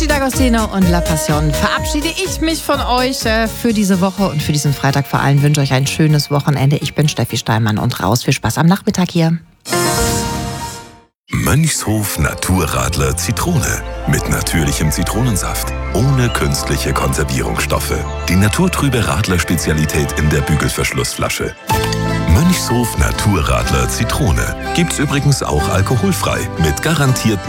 Gigi D'Agostino und La Passion verabschiede ich mich von euch für diese Woche und für diesen Freitag vor allem. Wünsche euch ein schönes Wochenende. Ich bin Steffi Steinmann und raus. Viel Spaß am Nachmittag hier. Mönchshof Naturradler Zitrone. Mit natürlichem Zitronensaft. Ohne künstliche Konservierungsstoffe. Die naturtrübe Radler-Spezialität in der Bügelverschlussflasche. Mönchshof Naturradler Zitrone. Gibt's übrigens auch alkoholfrei. Mit garantierten